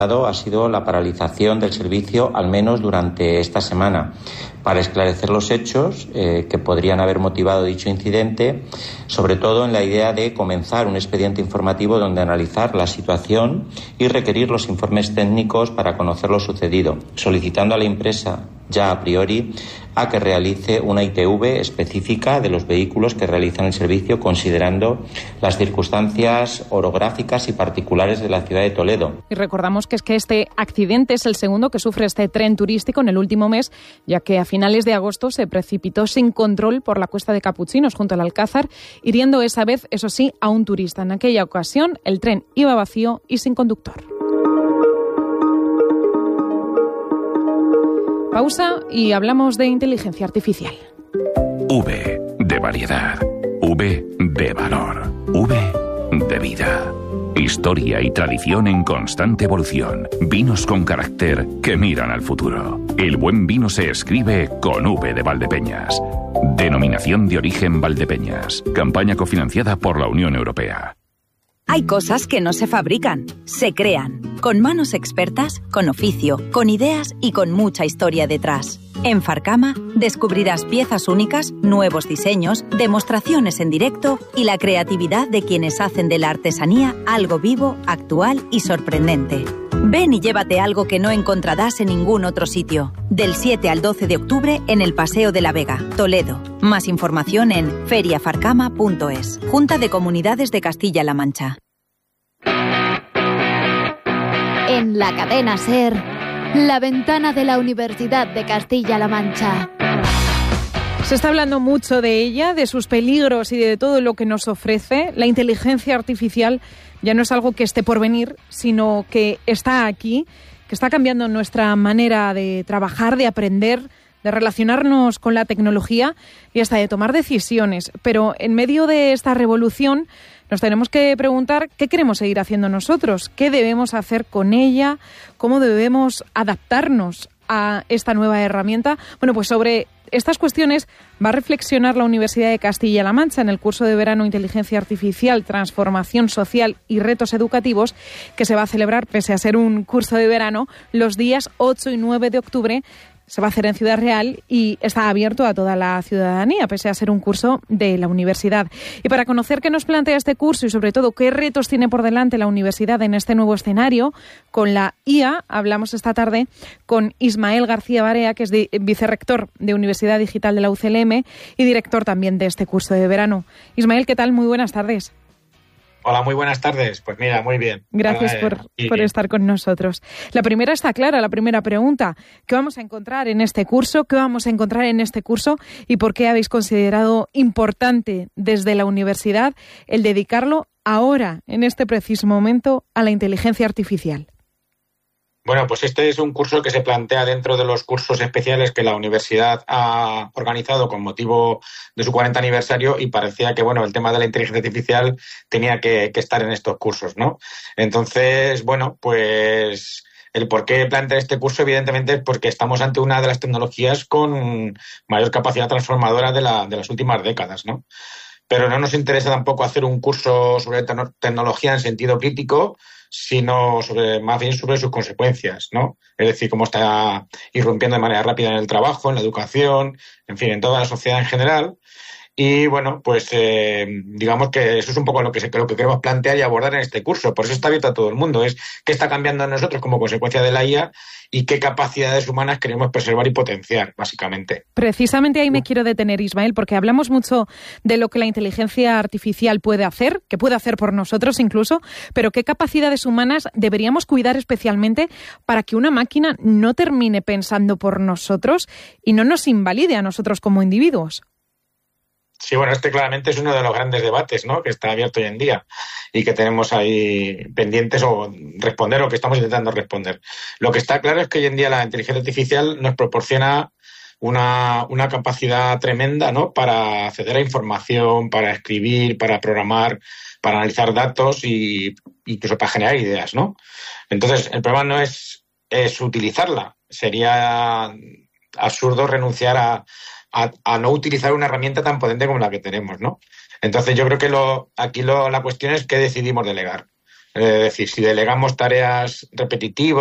ha sido la paralización del servicio, al menos durante esta semana, para esclarecer los hechos que podrían haber motivado dicho incidente, sobre todo en la idea de comenzar un expediente informativo donde analizar la situación y requerir los informes técnicos para conocer lo sucedido, solicitando a la empresa ya a priori a que realice una ITV específica de los vehículos que realizan el servicio, considerando las circunstancias orográficas y particulares de la ciudad de Toledo. Y recordamos que este accidente es el segundo que sufre este tren turístico en el último mes, ya que a finales de agosto se precipitó sin control por la Cuesta de Capuchinos junto al Alcázar, hiriendo esa vez, eso sí, a un turista. En aquella ocasión el tren iba vacío y sin conductor. Pausa y hablamos de inteligencia artificial. V de variedad, V de valor, V de vida. Historia y tradición en constante evolución. Vinos con carácter que miran al futuro. El buen vino se escribe con V de Valdepeñas. Denominación de origen Valdepeñas. Campaña cofinanciada por la Unión Europea. Hay cosas que no se fabrican, se crean. Con manos expertas, con oficio, con ideas y con mucha historia detrás. En Farcama descubrirás piezas únicas, nuevos diseños, demostraciones en directo y la creatividad de quienes hacen de la artesanía algo vivo, actual y sorprendente. Ven y llévate algo que no encontrarás en ningún otro sitio. Del 7 al 12 de octubre en el Paseo de la Vega, Toledo. Más información en feriafarcama.es. Junta de Comunidades de Castilla-La Mancha. En la cadena SER, la ventana de la Universidad de Castilla-La Mancha. Se está hablando mucho de ella, de sus peligros y de todo lo que nos ofrece. La inteligencia artificial ya no es algo que esté por venir, sino que está aquí, que está cambiando nuestra manera de trabajar, de aprender, de relacionarnos con la tecnología y hasta de tomar decisiones. Pero en medio de esta revolución nos tenemos que preguntar qué queremos seguir haciendo nosotros, qué debemos hacer con ella, cómo debemos adaptarnos a esta nueva herramienta. Bueno, pues sobre estas cuestiones va a reflexionar la Universidad de Castilla-La Mancha en el curso de verano Inteligencia Artificial, Transformación Social y Retos Educativos, que se va a celebrar, pese a ser un curso de verano, los días 8 y 9 de octubre. Se va a hacer en Ciudad Real y está abierto a toda la ciudadanía, pese a ser un curso de la universidad. Y para conocer qué nos plantea este curso y sobre todo qué retos tiene por delante la universidad en este nuevo escenario, con la IA hablamos esta tarde con Ismael García Barea, que es vicerrector de Universidad Digital de la UCLM y director también de este curso de verano. Ismael, ¿qué tal? Muy buenas tardes. Hola, muy buenas tardes. Pues mira, muy bien. Gracias por estar con nosotros. La primera está clara, la primera pregunta. ¿Qué vamos a encontrar en este curso? ¿Qué vamos a encontrar en este curso? ¿Y por qué habéis considerado importante desde la universidad el dedicarlo ahora, en este preciso momento, a la inteligencia artificial? Bueno, pues este es un curso que se plantea dentro de los cursos especiales que la universidad ha organizado con motivo de su 40 aniversario y parecía que, bueno, el tema de la inteligencia artificial tenía que estar en estos cursos, ¿no? Entonces, bueno, pues el por qué plantear este curso, evidentemente, es porque estamos ante una de las tecnologías con mayor capacidad transformadora de las últimas décadas, ¿no? Pero no nos interesa tampoco hacer un curso sobre tecnología en sentido crítico, sino más bien sobre sus consecuencias, ¿no? Es decir, cómo está irrumpiendo de manera rápida en el trabajo, en la educación, en fin, en toda la sociedad en general. Y bueno, pues digamos que eso es un poco lo que queremos plantear y abordar en este curso. Por eso está abierto a todo el mundo. Es qué está cambiando en nosotros como consecuencia de la IA y qué capacidades humanas queremos preservar y potenciar, básicamente. Precisamente ahí me quiero detener, Ismael, porque hablamos mucho de lo que la inteligencia artificial puede hacer, que puede hacer por nosotros incluso, pero qué capacidades humanas deberíamos cuidar especialmente para que una máquina no termine pensando por nosotros y no nos invalide a nosotros como individuos. Sí, bueno, este claramente es uno de los grandes debates, ¿no?, que está abierto hoy en día y que tenemos ahí pendientes o responder o que estamos intentando responder. Lo que está claro es que hoy en día la inteligencia artificial nos proporciona una capacidad tremenda, ¿no?, para acceder a información, para escribir, para programar, para analizar datos y incluso para generar ideas, ¿no? Entonces, el problema no es utilizarla. Sería absurdo renunciar a no utilizar una herramienta tan potente como la que tenemos, ¿no? Entonces yo creo que aquí la cuestión es qué decidimos delegar. Es decir, si delegamos tareas repetitivas